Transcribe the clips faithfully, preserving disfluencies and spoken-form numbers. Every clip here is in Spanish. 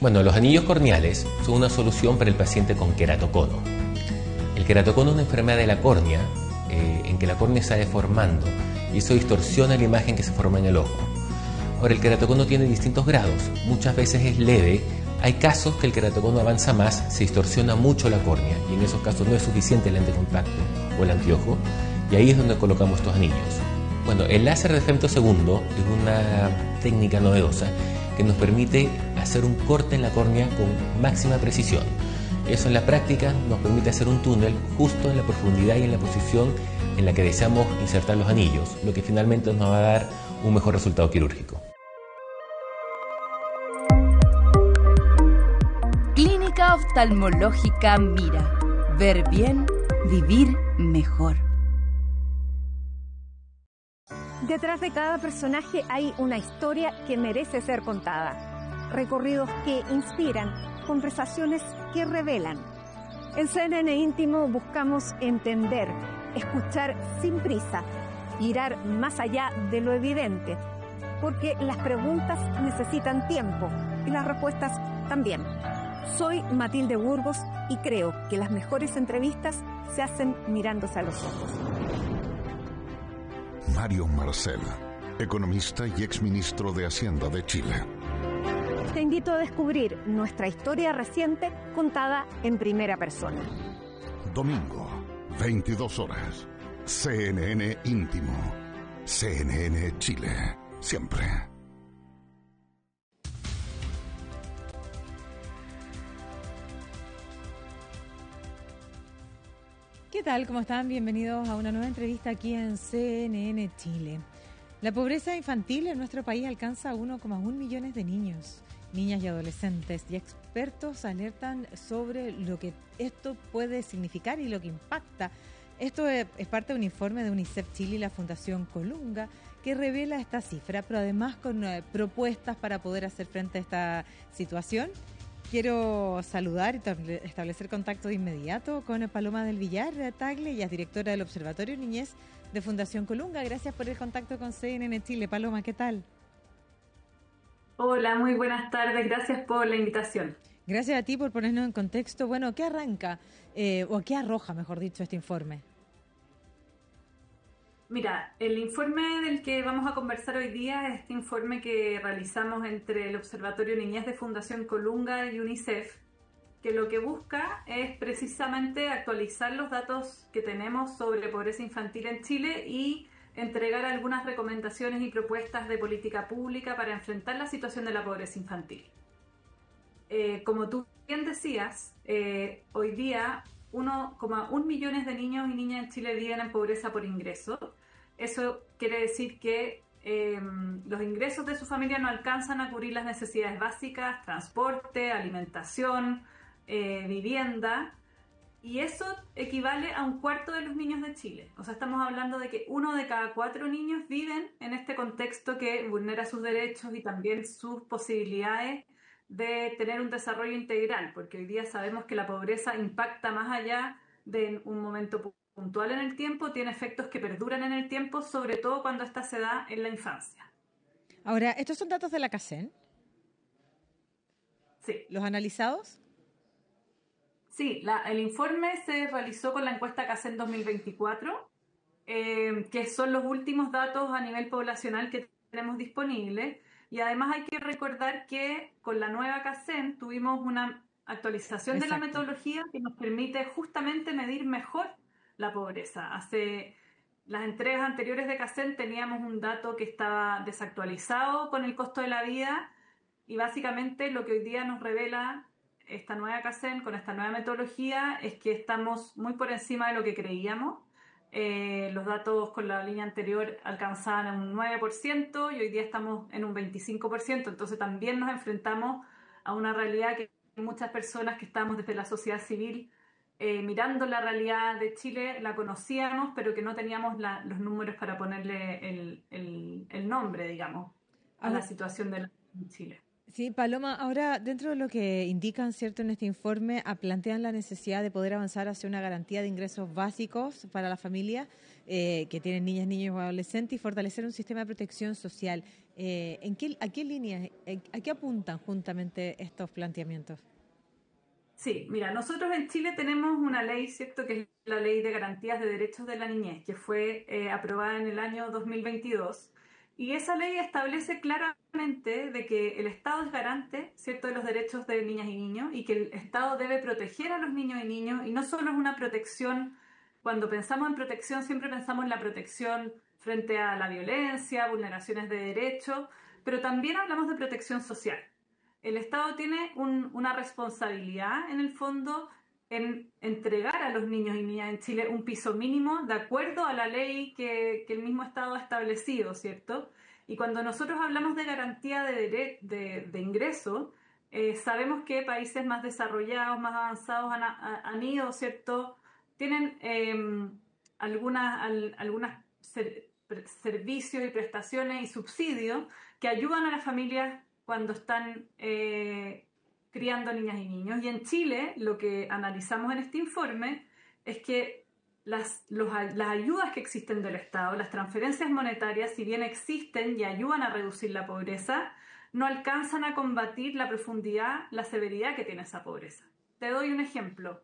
Bueno, los anillos corneales son una solución para el paciente con queratocono. El queratocono es una enfermedad de la córnea eh, en que la córnea está deformando y eso distorsiona la imagen que se forma en el ojo. Ahora, el queratocono tiene distintos grados, muchas veces es leve. Hay casos que el queratocono avanza más, se distorsiona mucho la córnea y en esos casos no es suficiente el lente de contacto o el anteojo, y ahí es donde colocamos estos anillos. Bueno, el láser de femtosegundo es una técnica novedosa que nos permite hacer un corte en la córnea con máxima precisión. Eso en la práctica nos permite hacer un túnel justo en la profundidad y en la posición en la que deseamos insertar los anillos, lo que finalmente nos va a dar un mejor resultado quirúrgico. Clínica Oftalmológica Mira. Ver bien, vivir mejor. Detrás de cada personaje hay una historia que merece ser contada. Recorridos que inspiran, conversaciones que revelan. En C N N Íntimo buscamos entender, escuchar sin prisa, mirar más allá de lo evidente, porque las preguntas necesitan tiempo y las respuestas también. Soy Matilde Burgos y creo que las mejores entrevistas se hacen mirándose a los ojos. Mario Marcel, economista y exministro de Hacienda de Chile. Te invito a descubrir nuestra historia reciente contada en primera persona. Domingo, veintidós horas. C N N Íntimo. C N N Chile. Siempre. ¿Qué tal? ¿Cómo están? Bienvenidos a una nueva entrevista aquí en C N N Chile. La pobreza infantil en nuestro país alcanza a uno coma uno millones de niños, niñas y adolescentes, y expertos alertan sobre lo que esto puede significar y lo que impacta. Esto es parte de un informe de UNICEF Chile y la Fundación Colunga que revela esta cifra, pero además con eh, propuestas para poder hacer frente a esta situación. Quiero saludar y establecer contacto de inmediato con Paloma del Villar Tagle, ella es directora del Observatorio Niñez de Fundación Colunga. Gracias por el contacto con C N N Chile. Paloma, ¿qué tal? Hola, muy buenas tardes. Gracias por la invitación. Gracias a ti por ponernos en contexto. Bueno, ¿qué arranca eh, o qué arroja, mejor dicho, este informe? Mira, el informe del que vamos a conversar hoy día es este informe que realizamos entre el Observatorio Niñez de Fundación Colunga y UNICEF, que lo que busca es precisamente actualizar los datos que tenemos sobre pobreza infantil en Chile y entregar algunas recomendaciones y propuestas de política pública para enfrentar la situación de la pobreza infantil. Eh, como tú bien decías, eh, hoy día uno coma uno millones de niños y niñas en Chile viven en pobreza por ingreso. Eso quiere decir que eh, los ingresos de su familia no alcanzan a cubrir las necesidades básicas, transporte, alimentación, eh, vivienda, y eso equivale a un cuarto de los niños de Chile. O sea, estamos hablando de que uno de cada cuatro niños viven en este contexto que vulnera sus derechos y también sus posibilidades de tener un desarrollo integral, porque hoy día sabemos que la pobreza impacta más allá de un momento puntual en el tiempo, tiene efectos que perduran en el tiempo, sobre todo cuando esta se da en la infancia. Ahora, ¿estos son datos de la CACEN? Sí. ¿Los analizados? Sí, la, el informe se realizó con la encuesta CACEN dos mil veinticuatro, eh, que son los últimos datos a nivel poblacional que tenemos disponibles, y además hay que recordar que con la nueva CACEN tuvimos una actualización Exacto. de la metodología que nos permite justamente medir mejor la pobreza. Hace las entregas anteriores de CACEN teníamos un dato que estaba desactualizado con el costo de la vida, y básicamente lo que hoy día nos revela esta nueva CACEN con esta nueva metodología es que estamos muy por encima de lo que creíamos. Eh, los datos con la línea anterior alcanzaban un nueve por ciento y hoy día estamos en un veinticinco por ciento, entonces también nos enfrentamos a una realidad que muchas personas que estamos desde la sociedad civil eh, mirando la realidad de Chile la conocíamos, pero que no teníamos la, los números para ponerle el, el, el nombre, digamos, a la situación de, la, de Chile. Sí, Paloma, ahora dentro de lo que indican, cierto, en este informe, a- plantean la necesidad de poder avanzar hacia una garantía de ingresos básicos para la familia eh, que tienen niñas, niños o adolescentes y fortalecer un sistema de protección social. Eh, ¿en qué, ¿A qué líneas, en- a qué apuntan juntamente estos planteamientos? Sí, mira, nosotros en Chile tenemos una ley, ¿cierto?, que es la Ley de Garantías de Derechos de la Niñez, que fue eh, aprobada en el año dos mil veintidós. Y esa ley establece claramente de que el Estado es garante, ¿cierto?, de los derechos de niñas y niños y que el Estado debe proteger a los niños y niños. Y no solo es una protección, cuando pensamos en protección, siempre pensamos en la protección frente a la violencia, vulneraciones de derechos, pero también hablamos de protección social. El Estado tiene un- una responsabilidad, en el fondo, en entregar a los niños y niñas en Chile un piso mínimo de acuerdo a la ley que, que el mismo Estado ha establecido, ¿cierto? Y cuando nosotros hablamos de garantía de, dere- de, de ingreso, eh, sabemos que países más desarrollados, más avanzados han, ha- han ido, ¿cierto? Tienen eh, algunas, al- algunas ser- pre- servicios y prestaciones y subsidios que ayudan a las familias cuando están eh, criando niñas y niños. Y en Chile, lo que analizamos en este informe es que las, los, las ayudas que existen del Estado, las transferencias monetarias, si bien existen y ayudan a reducir la pobreza, no alcanzan a combatir la profundidad, la severidad que tiene esa pobreza. Te doy un ejemplo.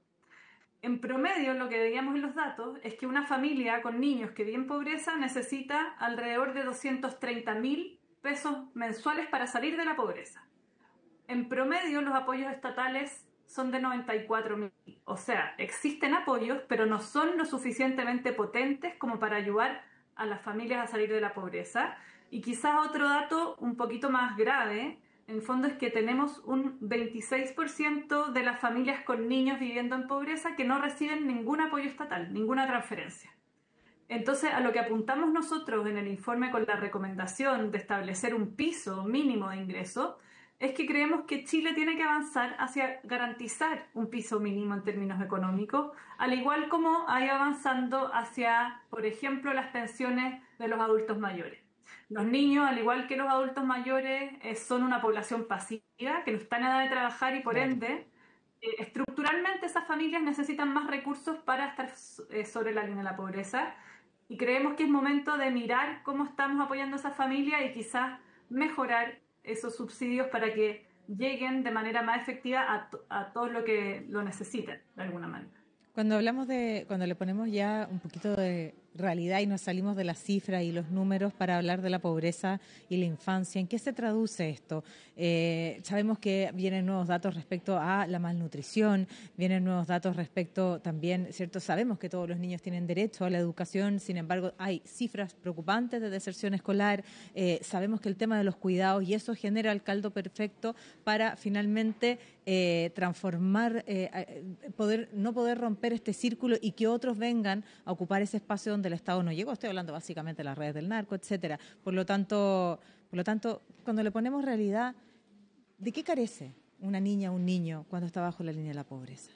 En promedio, lo que veíamos en los datos es que una familia con niños que vive en pobreza necesita alrededor de doscientos treinta mil pesos mensuales para salir de la pobreza. En promedio, los apoyos estatales son de noventa y cuatro mil. O sea, existen apoyos, pero no son lo suficientemente potentes como para ayudar a las familias a salir de la pobreza. Y quizás otro dato un poquito más grave, en el fondo, es que tenemos un veintiséis por ciento de las familias con niños viviendo en pobreza que no reciben ningún apoyo estatal, ninguna transferencia. Entonces, a lo que apuntamos nosotros en el informe con la recomendación de establecer un piso mínimo de ingreso, es que creemos que Chile tiene que avanzar hacia garantizar un piso mínimo en términos económicos, al igual como ha ido avanzando hacia, por ejemplo, las pensiones de los adultos mayores. Los niños, al igual que los adultos mayores, eh, son una población pasiva que no está en edad de trabajar y por Claro. ende, eh, estructuralmente esas familias necesitan más recursos para estar eh, sobre la línea de la pobreza. Y creemos que es momento de mirar cómo estamos apoyando a esa familia y quizás mejorar esos subsidios para que lleguen de manera más efectiva a, to- a todos los que lo necesiten, de alguna manera. Cuando hablamos de, cuando le ponemos ya un poquito de realidad y nos salimos de las cifras y los números para hablar de la pobreza y la infancia, ¿en qué se traduce esto? Eh, sabemos que vienen nuevos datos respecto a la malnutrición, vienen nuevos datos respecto también, ¿cierto? Sabemos que todos los niños tienen derecho a la educación, sin embargo hay cifras preocupantes de deserción escolar, eh, sabemos que el tema de los cuidados y eso genera el caldo perfecto para finalmente eh, transformar, eh, poder no poder romper este círculo y que otros vengan a ocupar ese espacio donde el Estado no llegó. Estoy hablando básicamente de las redes del narco, etcétera. Por lo tanto, por lo tanto, cuando le ponemos realidad, ¿de qué carece una niña o un niño cuando está bajo la línea de la pobreza?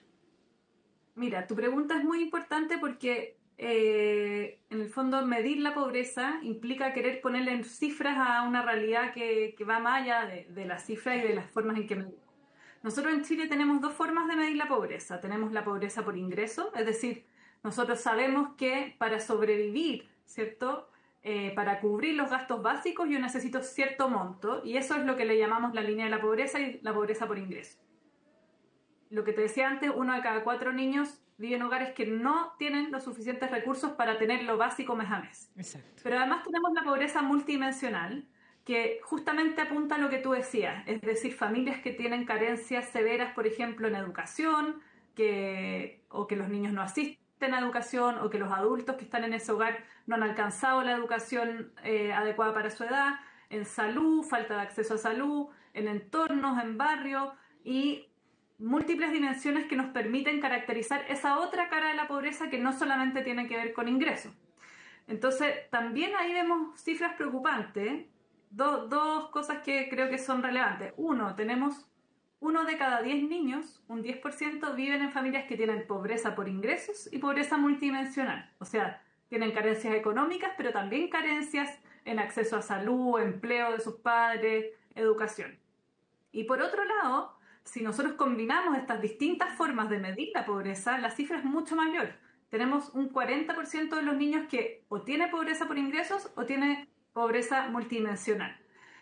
Mira, tu pregunta es muy importante porque eh, en el fondo medir la pobreza implica querer ponerle en cifras a una realidad que, que va más allá de, de las cifras y de las formas en que medimos. Nosotros en Chile tenemos dos formas de medir la pobreza. Tenemos la pobreza por ingreso, es decir, nosotros sabemos que para sobrevivir, ¿cierto? Eh, para cubrir los gastos básicos yo necesito cierto monto y eso es lo que le llamamos la línea de la pobreza y la pobreza por ingreso. Lo que te decía antes, uno de cada cuatro niños vive en hogares que no tienen los suficientes recursos para tener lo básico mes a mes. Exacto. Pero además tenemos la pobreza multidimensional, que justamente apunta a lo que tú decías, es decir, familias que tienen carencias severas, por ejemplo, en educación, que, o que los niños no asisten a educación, o que los adultos que están en ese hogar no han alcanzado la educación eh, adecuada para su edad, en salud, falta de acceso a salud, en entornos, en barrios, y múltiples dimensiones que nos permiten caracterizar esa otra cara de la pobreza que no solamente tiene que ver con ingresos. Entonces, también ahí vemos cifras preocupantes. Do, dos cosas que creo que son relevantes. Uno, tenemos uno de cada diez niños, un diez por ciento, viven en familias que tienen pobreza por ingresos y pobreza multidimensional. O sea, tienen carencias económicas, pero también carencias en acceso a salud, empleo de sus padres, educación. Y por otro lado, si nosotros combinamos estas distintas formas de medir la pobreza, la cifra es mucho mayor. Tenemos un cuarenta por ciento de los niños que o tiene pobreza por ingresos o tiene pobreza multidimensional.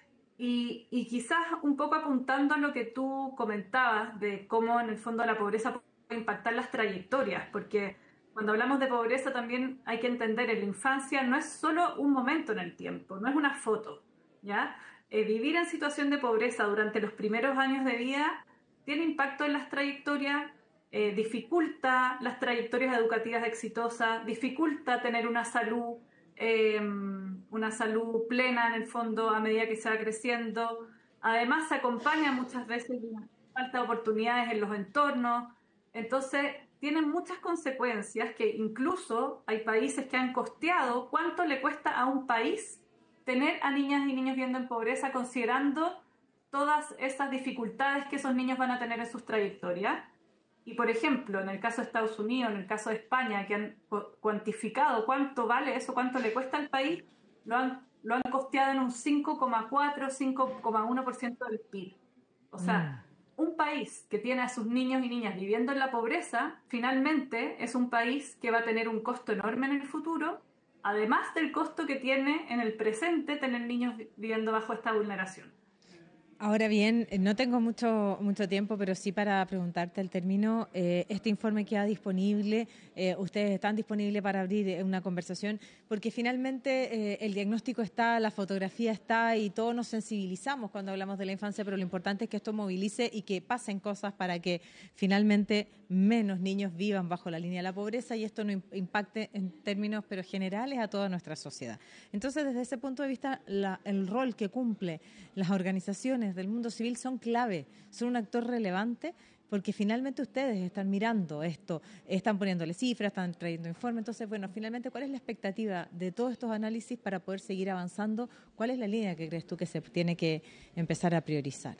Y, y quizás un poco apuntando a lo que tú comentabas de cómo en el fondo la pobreza puede impactar las trayectorias, porque cuando hablamos de pobreza también hay que entender en la infancia no es solo un momento en el tiempo, no es una foto, ¿ya? Eh, vivir en situación de pobreza durante los primeros años de vida tiene impacto en las trayectorias, eh, dificulta las trayectorias educativas exitosas, dificulta tener una salud, eh, una salud plena en el fondo a medida que se va creciendo. Además se acompaña muchas veces de una falta de oportunidades en los entornos. Entonces tienen muchas consecuencias que incluso hay países que han costeado cuánto le cuesta a un país tener a niñas y niños viviendo en pobreza, considerando todas esas dificultades que esos niños van a tener en sus trayectorias. Y, por ejemplo, en el caso de Estados Unidos, en el caso de España, que han cuantificado cuánto vale eso, cuánto le cuesta al país, lo han, lo han costeado en un cinco coma cuatro, cinco coma uno por ciento del P I B. O sea, mm. un país que tiene a sus niños y niñas viviendo en la pobreza, finalmente es un país que va a tener un costo enorme en el futuro, además del costo que tiene en el presente tener niños viviendo bajo esta vulneración. Ahora bien, no tengo mucho mucho tiempo, pero sí para preguntarte el término, eh, este informe queda disponible, eh, ustedes están disponibles para abrir una conversación, porque finalmente eh, el diagnóstico está, la fotografía está y todos nos sensibilizamos cuando hablamos de la infancia, pero lo importante es que esto movilice y que pasen cosas para que finalmente menos niños vivan bajo la línea de la pobreza y esto no impacte en términos pero generales a toda nuestra sociedad. Entonces, desde ese punto de vista, la, el rol que cumple las organizaciones del mundo civil son clave, son un actor relevante porque finalmente ustedes están mirando esto, están poniéndole cifras, están trayendo informes. Entonces, bueno, finalmente, ¿cuál es la expectativa de todos estos análisis para poder seguir avanzando? ¿Cuál es la línea que crees tú que se tiene que empezar a priorizar?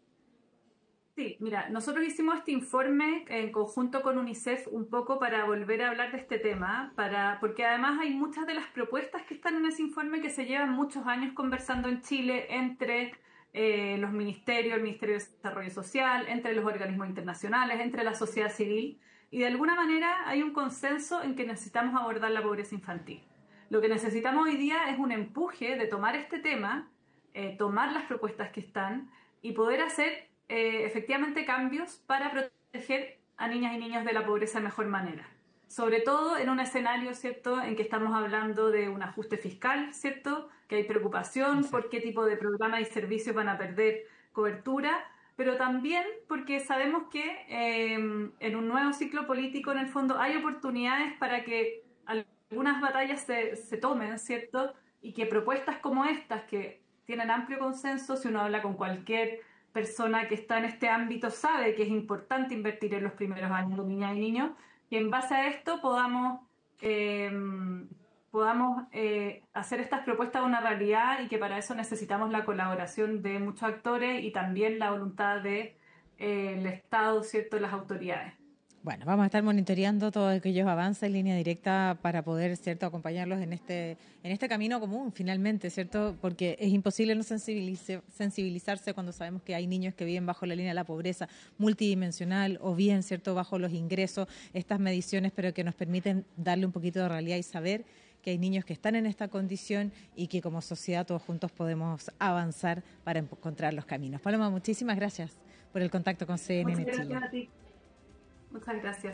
Sí, mira, nosotros hicimos este informe en conjunto con UNICEF un poco para volver a hablar de este tema, para, porque además hay muchas de las propuestas que están en ese informe que se llevan muchos años conversando en Chile entre eh, los ministerios, el Ministerio de Desarrollo Social, entre los organismos internacionales, entre la sociedad civil, y de alguna manera hay un consenso en que necesitamos abordar la pobreza infantil. Lo que necesitamos hoy día es un empuje de tomar este tema, eh, tomar las propuestas que están y poder hacer Eh, efectivamente cambios para proteger a niñas y niños de la pobreza de mejor manera. Sobre todo en un escenario, ¿cierto?, en que estamos hablando de un ajuste fiscal, ¿cierto?, que hay preocupación sí. por qué tipo de programas y servicios van a perder cobertura, pero también porque sabemos que eh, en un nuevo ciclo político, en el fondo, hay oportunidades para que algunas batallas se, se tomen, ¿cierto?, y que propuestas como estas, que tienen amplio consenso, si uno habla con cualquier persona que está en este ámbito sabe que es importante invertir en los primeros años de niñas y niños, y en base a esto podamos, eh, podamos eh, hacer estas propuestas una realidad y que para eso necesitamos la colaboración de muchos actores y también la voluntad del de, eh, Estado, ¿cierto?, las autoridades. Bueno, vamos a estar monitoreando todo aquellos avances en línea directa para poder, cierto, acompañarlos en este en este camino común, finalmente, cierto, porque es imposible no sensibilice, sensibilizarse cuando sabemos que hay niños que viven bajo la línea de la pobreza multidimensional o bien, cierto, bajo los ingresos, estas mediciones, pero que nos permiten darle un poquito de realidad y saber que hay niños que están en esta condición y que como sociedad todos juntos podemos avanzar para encontrar los caminos. Paloma, muchísimas gracias por el contacto con C N N Muchas Chile. Gracias a ti. Muchas gracias.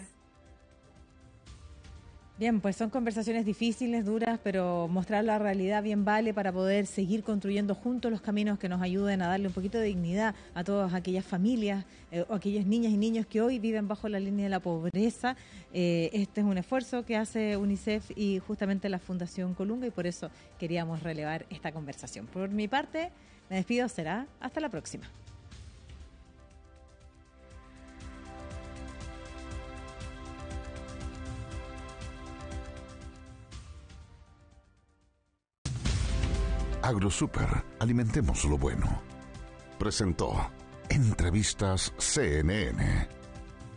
Bien, pues son conversaciones difíciles, duras, pero mostrar la realidad bien vale para poder seguir construyendo juntos los caminos que nos ayuden a darle un poquito de dignidad a todas aquellas familias eh, o aquellas niñas y niños que hoy viven bajo la línea de la pobreza. Eh, este es un esfuerzo que hace UNICEF y justamente la Fundación Colunga y por eso queríamos relevar esta conversación. Por mi parte, me despido, será hasta la próxima. AgroSuper, alimentemos lo bueno. Presentó Entrevistas C N N.